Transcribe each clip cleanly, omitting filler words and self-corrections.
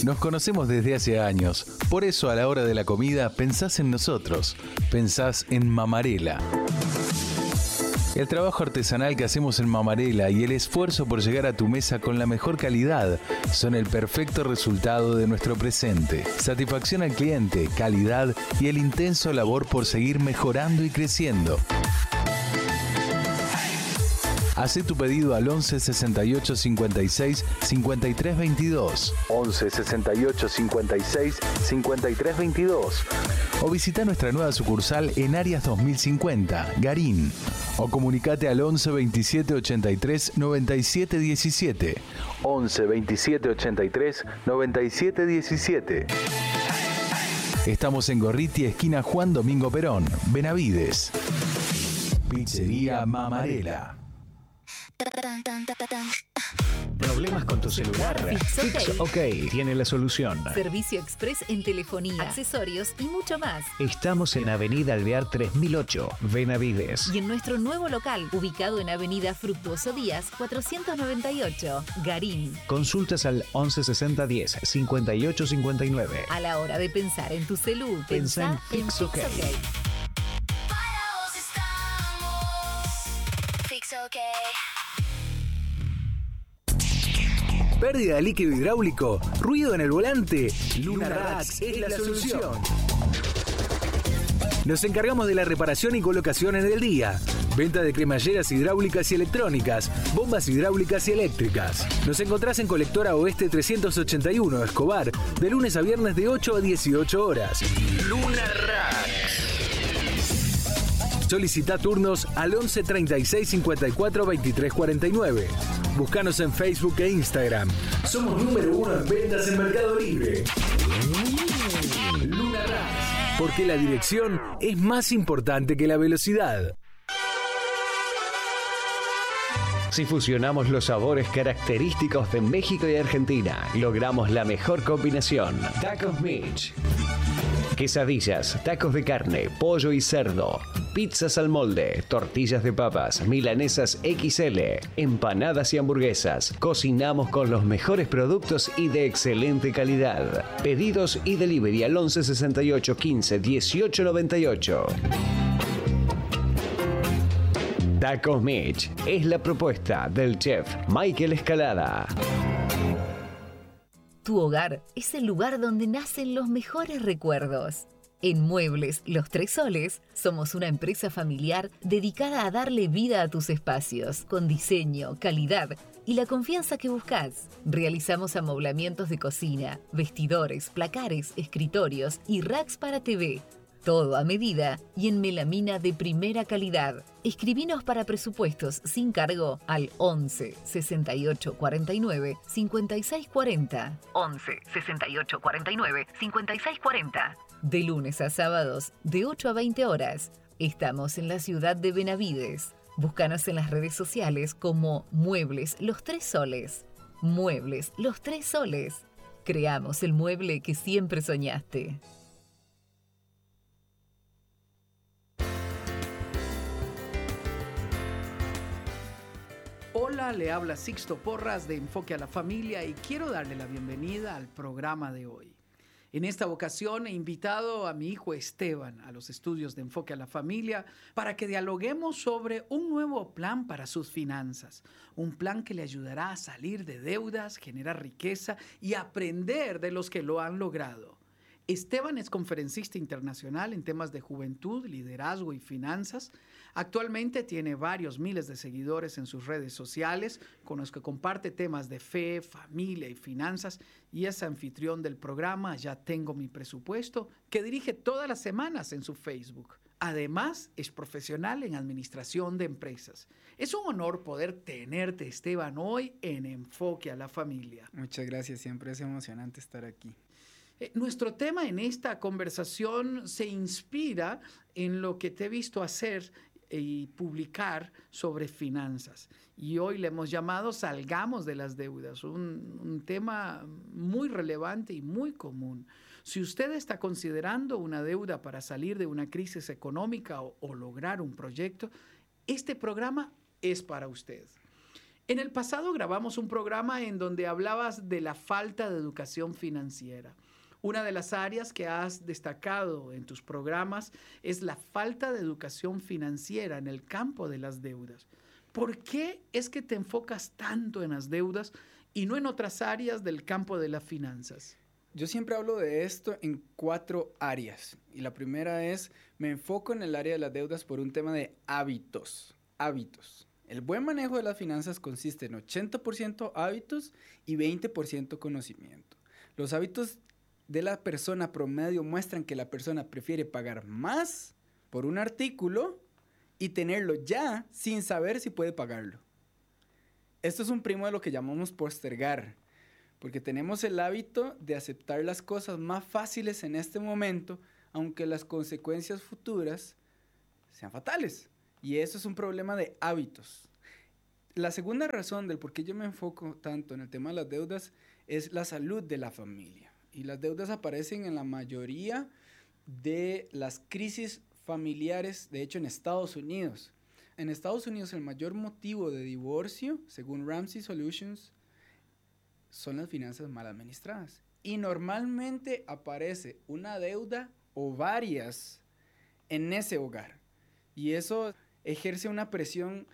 Nos conocemos desde hace años, por eso a la hora de la comida pensás en nosotros, pensás en Mamarela. El trabajo artesanal que hacemos en Mamarela y el esfuerzo por llegar a tu mesa con la mejor calidad son el perfecto resultado de nuestro presente. Satisfacción al cliente, calidad y el intenso labor por seguir mejorando y creciendo. Hacé tu pedido al 11 68 56 53 22. 11 68 56 53 22. O visita nuestra nueva sucursal en Arias 2050, Garín. O comunicate al 11 27 83 97 17. 11 27 83 97 17. Estamos en Gorriti, esquina Juan Domingo Perón, Benavides. Pizzería Mamarela. ¿Problemas con tu celular? Fix OK tiene la solución. Servicio express en telefonía, accesorios y mucho más. Estamos en Avenida Alvear 3008, Benavides. Y en nuestro nuevo local, ubicado en Avenida Fructuoso Díaz 498, Garín. Consultas al 11 60 10 58 59. A la hora de pensar en tu salud, pensá en Fix OK. Pérdida de líquido hidráulico, ruido en el volante, Lunarax es la solución. Nos encargamos de la reparación y colocación en el día. Venta de cremalleras hidráulicas y electrónicas, bombas hidráulicas y eléctricas. Nos encontrás en Colectora Oeste 381, Escobar, de lunes a viernes de 8 a 18 horas. Lunarax. Solicita turnos al 11 36 54 23 49. Búscanos en Facebook e Instagram. Somos número 1 en ventas en Mercado Libre. Lunarax, porque la dirección es más importante que la velocidad. Si fusionamos los sabores característicos de México y Argentina, logramos la mejor combinación. Tacos Mitch. Quesadillas, tacos de carne, pollo y cerdo, pizzas al molde, tortillas de papas, milanesas XL, empanadas y hamburguesas. Cocinamos con los mejores productos y de excelente calidad. Pedidos y delivery al 11 68 15 18 98. Tacos Mitch es la propuesta del chef Michael Escalada. Tu hogar es el lugar donde nacen los mejores recuerdos. En Muebles Los Tres Soles somos una empresa familiar dedicada a darle vida a tus espacios, con diseño, calidad y la confianza que buscas. Realizamos amoblamientos de cocina, vestidores, placares, escritorios y racks para TV. Todo a medida y en melamina de primera calidad. Escribinos para presupuestos sin cargo al 11 68 49 56 40. 11 68 49 56 40. De lunes a sábados, de 8 a 20 horas. Estamos en la ciudad de Benavides. Búscanos en las redes sociales como Muebles Los Tres Soles. Muebles Los Tres Soles. Creamos el mueble que siempre soñaste. Hola, le habla Sixto Porras de Enfoque a la Familia y quiero darle la bienvenida al programa de hoy. En esta ocasión he invitado a mi hijo Esteban a los estudios de Enfoque a la Familia para que dialoguemos sobre un nuevo plan para sus finanzas. Un plan que le ayudará a salir de deudas, generar riqueza y aprender de los que lo han logrado. Esteban es conferencista internacional en temas de juventud, liderazgo y finanzas. Actualmente tiene varios miles de seguidores en sus redes sociales con los que comparte temas de fe, familia y finanzas y es anfitrión del programa Ya Tengo Mi Presupuesto que dirige todas las semanas en su Facebook. Además, es profesional en administración de empresas. Es un honor poder tenerte, Esteban, hoy en Enfoque a la Familia. Muchas gracias, siempre es emocionante estar aquí. Nuestro tema en esta conversación se inspira en lo que te he visto hacer y publicar sobre finanzas. Y hoy le hemos llamado Salgamos de las deudas, un tema muy relevante y muy común. Si usted está considerando una deuda para salir de una crisis económica o lograr un proyecto, este programa es para usted. En el pasado grabamos un programa en donde hablabas de la falta de educación financiera. Una de las áreas que has destacado en tus programas es la falta de educación financiera en el campo de las deudas. ¿Por qué es que te enfocas tanto en las deudas y no en otras áreas del campo de las finanzas? Yo siempre hablo de esto en 4 áreas. Y la primera es, me enfoco en el área de las deudas por un tema de hábitos. Hábitos. El buen manejo de las finanzas consiste en 80% hábitos y 20% conocimiento. Los hábitos de la persona promedio muestran que la persona prefiere pagar más por un artículo y tenerlo ya sin saber si puede pagarlo. Esto es un primo de lo que llamamos postergar, porque tenemos el hábito de aceptar las cosas más fáciles en este momento, aunque las consecuencias futuras sean fatales. Y eso es un problema de hábitos. La segunda razón del por qué yo me enfoco tanto en el tema de las deudas es la salud de la familia. Y las deudas aparecen en la mayoría de las crisis familiares, de hecho en Estados Unidos. En Estados Unidos el mayor motivo de divorcio, según Ramsey Solutions, son las finanzas mal administradas. Y normalmente aparece una deuda o varias en ese hogar. Y eso ejerce una presión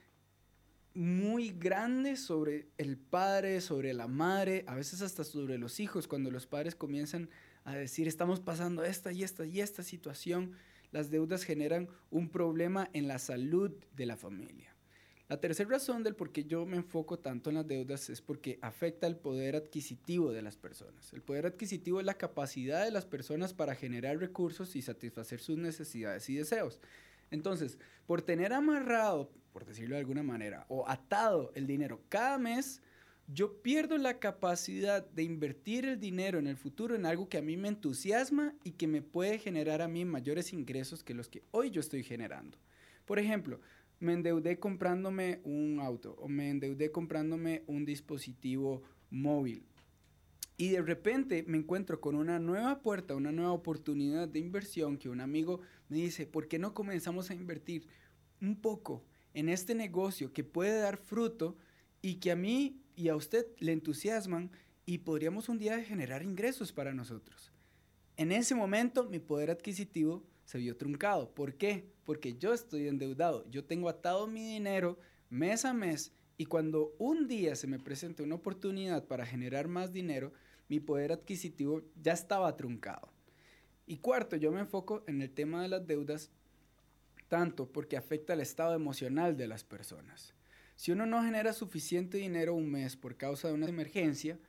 muy grande sobre el padre, sobre la madre, a veces hasta sobre los hijos. Cuando los padres comienzan a decir, estamos pasando esta y esta y esta situación, las deudas generan un problema en la salud de la familia. La tercera razón del por qué yo me enfoco tanto en las deudas es porque afecta el poder adquisitivo de las personas. El poder adquisitivo es la capacidad de las personas para generar recursos y satisfacer sus necesidades y deseos. Entonces, por tener amarrado, por decirlo de alguna manera, o atado el dinero cada mes, yo pierdo la capacidad de invertir el dinero en el futuro en algo que a mí me entusiasma y que me puede generar a mí mayores ingresos que los que hoy yo estoy generando. Por ejemplo, me endeudé comprándome un auto o me endeudé comprándome un dispositivo móvil. Y de repente me encuentro con una nueva puerta, una nueva oportunidad de inversión que un amigo me dice, ¿por qué no comenzamos a invertir un poco en este negocio que puede dar fruto y que a mí y a usted le entusiasman y podríamos un día generar ingresos para nosotros? En ese momento mi poder adquisitivo se vio truncado. ¿Por qué? Porque yo estoy endeudado. Yo tengo atado mi dinero mes a mes y cuando un día se me presenta una oportunidad para generar más dinero, mi poder adquisitivo ya estaba truncado. Y cuarto, yo me enfoco en el tema de las deudas tanto porque afecta el estado emocional de las personas. Si uno no genera suficiente dinero un mes por causa de una emergencia,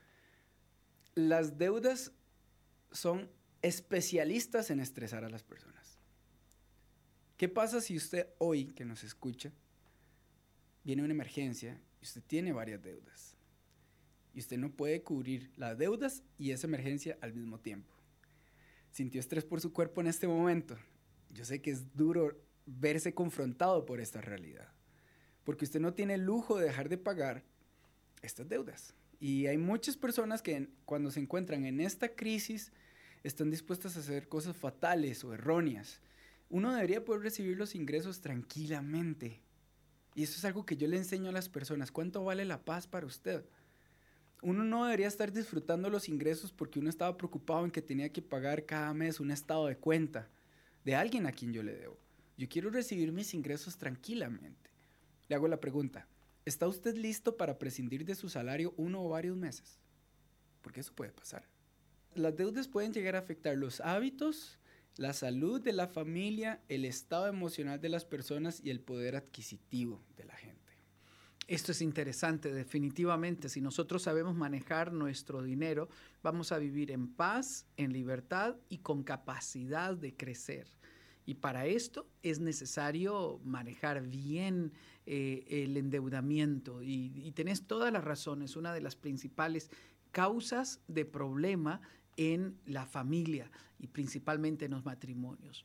las deudas son especialistas en estresar a las personas. ¿Qué pasa si usted hoy, que nos escucha, viene una emergencia y usted tiene varias deudas? Y usted no puede cubrir las deudas y esa emergencia al mismo tiempo. Sintió estrés por su cuerpo en este momento. Yo sé que es duro verse confrontado por esta realidad, porque usted no tiene el lujo de dejar de pagar estas deudas. Y hay muchas personas que cuando se encuentran en esta crisis están dispuestas a hacer cosas fatales o erróneas. Uno debería poder recibir los ingresos tranquilamente. Y eso es algo que yo le enseño a las personas. ¿Cuánto vale la paz para usted? Uno no debería estar disfrutando los ingresos porque uno estaba preocupado en que tenía que pagar cada mes un estado de cuenta de alguien a quien yo le debo. Yo quiero recibir mis ingresos tranquilamente. Le hago la pregunta, ¿está usted listo para prescindir de su salario 1 o varios meses? Porque eso puede pasar. Las deudas pueden llegar a afectar los hábitos, la salud de la familia, el estado emocional de las personas y el poder adquisitivo de la gente. Esto es interesante, definitivamente. Si nosotros sabemos manejar nuestro dinero, vamos a vivir en paz, en libertad y con capacidad de crecer. Y para esto es necesario manejar bien el endeudamiento. Y tenés todas las razones. Una de las principales causas de problema en la familia y principalmente en los matrimonios.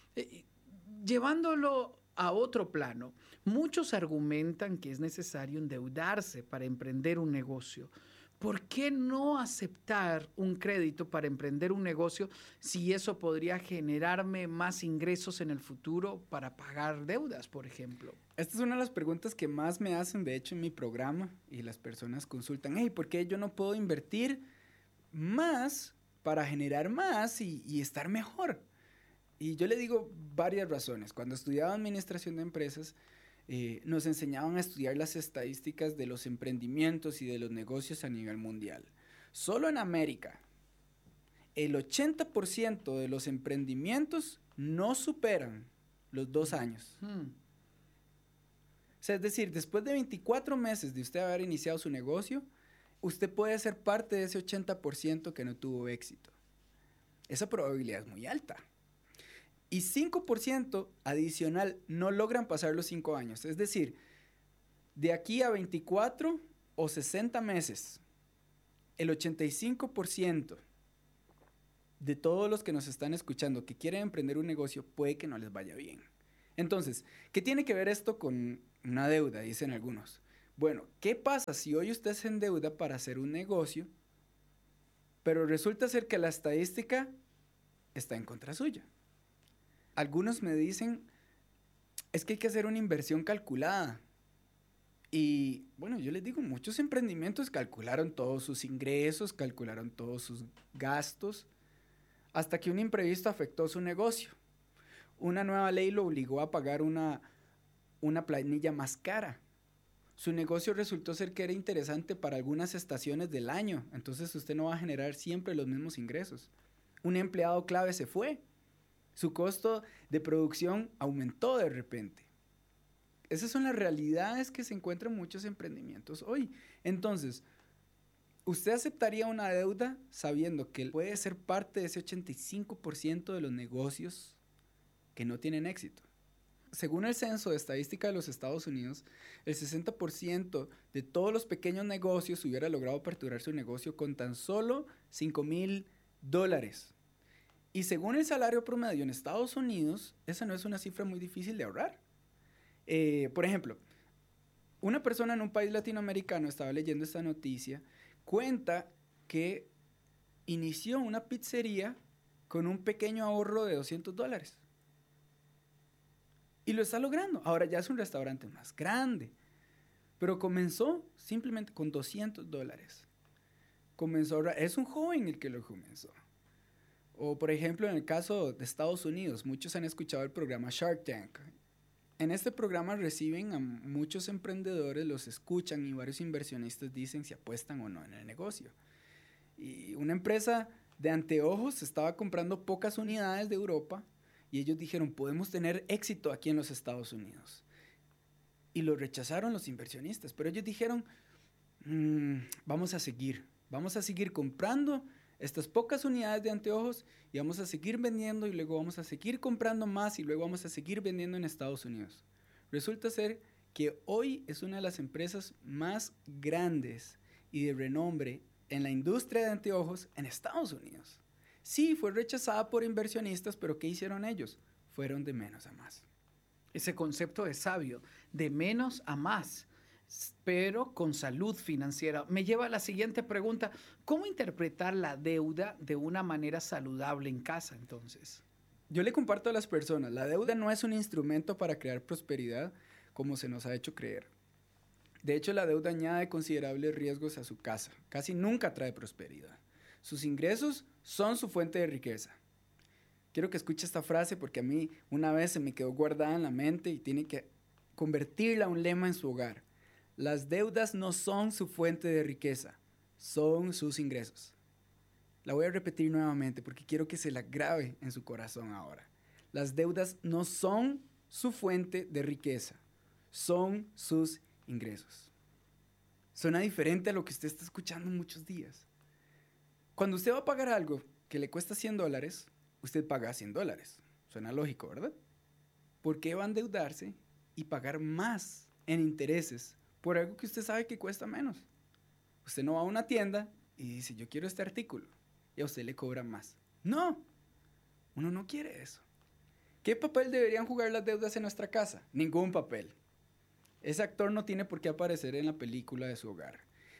Llevándolo a otro plano, muchos argumentan que es necesario endeudarse para emprender un negocio. ¿Por qué no aceptar un crédito para emprender un negocio si eso podría generarme más ingresos en el futuro para pagar deudas, por ejemplo? Esta es una de las preguntas que más me hacen, de hecho, en mi programa, y las personas consultan, hey, ¿por qué yo no puedo invertir más para generar más y estar mejor? Y yo le digo varias razones. Cuando estudiaba administración de empresas, nos enseñaban a estudiar las estadísticas de los emprendimientos y de los negocios a nivel mundial. Solo en América, el 80% de los emprendimientos no superan los 2 años. O sea, es decir, después de 24 meses de usted haber iniciado su negocio, usted puede ser parte de ese 80% que no tuvo éxito. Esa probabilidad es muy alta. Y 5% adicional no logran pasar los 5 años. Es decir, de aquí a 24 o 60 meses, el 85% de todos los que nos están escuchando que quieren emprender un negocio puede que no les vaya bien. Entonces, ¿qué tiene que ver esto con una deuda? Dicen algunos. Bueno, ¿qué pasa si hoy usted se endeuda para hacer un negocio, pero resulta ser que la estadística está en contra suya? Algunos me dicen, es que hay que hacer una inversión calculada. Y bueno, yo les digo, muchos emprendimientos calcularon todos sus ingresos, calcularon todos sus gastos, hasta que un imprevisto afectó su negocio. Una nueva ley lo obligó a pagar una planilla más cara. Su negocio resultó ser que era interesante para algunas estaciones del año, entonces usted no va a generar siempre los mismos ingresos. Un empleado clave se fue. Su costo de producción aumentó de repente. Esas son las realidades que se encuentran en muchos emprendimientos hoy. Entonces, ¿usted aceptaría una deuda sabiendo que puede ser parte de ese 85% de los negocios que no tienen éxito? Según el Censo de Estadística de los Estados Unidos, el 60% de todos los pequeños negocios hubiera logrado aperturar su negocio con tan solo $5,000. Y según el salario promedio en Estados Unidos, esa no es una cifra muy difícil de ahorrar. Por ejemplo, una persona en un país latinoamericano, estaba leyendo esta noticia, cuenta que inició una pizzería con un pequeño ahorro de $200. Y lo está logrando. Ahora ya es un restaurante más grande. Pero comenzó simplemente con $200. Comenzó a ahorrar. Es un joven el que lo comenzó. O, por ejemplo, en el caso de Estados Unidos, muchos han escuchado el programa Shark Tank. En este programa reciben a muchos emprendedores, los escuchan y varios inversionistas dicen si apuestan o no en el negocio. Y una empresa de anteojos estaba comprando pocas unidades de Europa y ellos dijeron, podemos tener éxito aquí en los Estados Unidos. Y lo rechazaron los inversionistas, pero ellos dijeron, vamos a seguir comprando estas pocas unidades de anteojos y vamos a seguir vendiendo y luego vamos a seguir comprando más y luego vamos a seguir vendiendo en Estados Unidos. Resulta ser que hoy es una de las empresas más grandes y de renombre en la industria de anteojos en Estados Unidos. Sí, fue rechazada por inversionistas, pero ¿qué hicieron ellos? Fueron de menos a más. Ese concepto es sabio, de menos a más, pero con salud financiera. Me lleva a la siguiente pregunta. ¿Cómo interpretar la deuda de una manera saludable en casa, entonces? Yo le comparto a las personas, la deuda no es un instrumento para crear prosperidad como se nos ha hecho creer. De hecho, la deuda añade considerables riesgos a su casa. Casi nunca trae prosperidad. Sus ingresos son su fuente de riqueza. Quiero que escuche esta frase porque a mí una vez se me quedó guardada en la mente y tiene que convertirla a un lema en su hogar. Las deudas no son su fuente de riqueza, son sus ingresos. La voy a repetir nuevamente porque quiero que se la grabe en su corazón ahora. Las deudas no son su fuente de riqueza, son sus ingresos. Suena diferente a lo que usted está escuchando muchos días. Cuando usted va a pagar algo que le cuesta $100, usted paga $100. Suena lógico, ¿verdad? ¿Por qué va a endeudarse y pagar más en intereses por algo que usted sabe que cuesta menos? Usted no va a una tienda y dice, yo quiero este artículo, y a usted le cobran más. No, uno no quiere eso. ¿Qué papel deberían jugar las deudas en nuestra casa? Ningún papel. Ese actor no tiene por qué aparecer en la película de su hogar.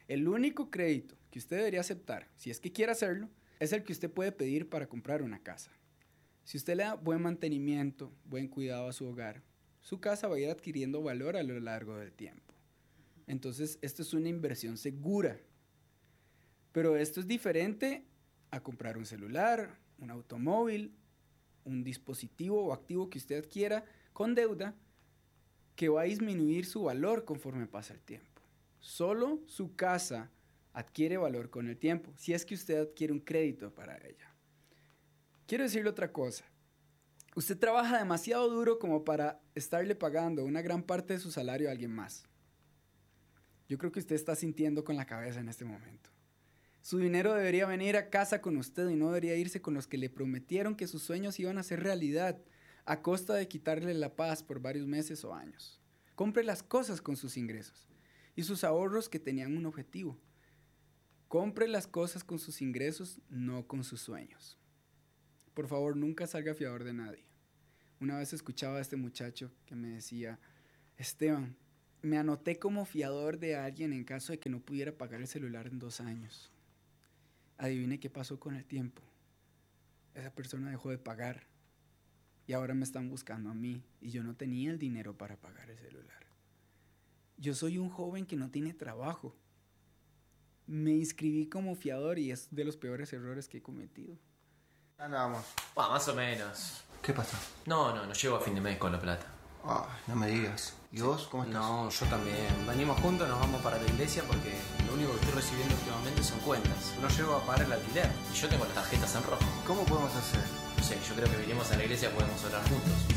El único crédito que usted debería aceptar, si es que quiere hacerlo, es el que usted puede pedir para comprar una casa. Si usted le da buen mantenimiento, buen cuidado a su hogar, su casa va a ir adquiriendo valor a lo largo del tiempo. Entonces, esto es una inversión segura. Pero esto es diferente a comprar un celular, un automóvil, un dispositivo o activo que usted adquiera con deuda que va a disminuir su valor conforme pasa el tiempo. Solo su casa adquiere valor con el tiempo, si es que usted adquiere un crédito para ella. Quiero decirle otra cosa. Usted trabaja demasiado duro como para estarle pagando una gran parte de su salario a alguien más. Yo creo que usted está sintiendo con la cabeza en este momento. Su dinero debería venir a casa con usted y no debería irse con los que le prometieron que sus sueños iban a ser realidad a costa de quitarle la paz por varios meses o años. Compre las cosas con sus ingresos y sus ahorros que tenían un objetivo. Compre las cosas con sus ingresos, no con sus sueños. Por favor, nunca salga fiador de nadie. Una vez escuchaba a este muchacho que me decía, Esteban, me anoté como fiador de alguien en caso de que no pudiera pagar el celular en 2 años. Adivine qué pasó con el tiempo. Esa persona dejó de pagar y ahora me están buscando a mí y yo no tenía el dinero para pagar el celular. Yo soy un joven que no tiene trabajo. Me inscribí como fiador y es de los peores errores que he cometido. Andamos. Más o menos. ¿Qué pasa? No llego a fin de mes con la plata. Ay, no me digas. ¿Y vos cómo estás? No, yo también. Venimos juntos, nos vamos para la iglesia porque lo único que estoy recibiendo últimamente son cuentas. No llego a pagar el alquiler. Y yo tengo las tarjetas en rojo. ¿Cómo podemos hacer? No sé, yo creo que venimos a la iglesia podemos orar juntos.